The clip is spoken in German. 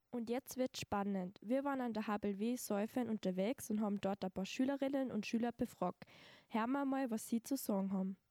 Und jetzt wird's spannend. Wir waren an der HBLW Säufen unterwegs und haben dort ein paar Schülerinnen und Schüler befragt. Hören wir mal, was sie zu sagen haben.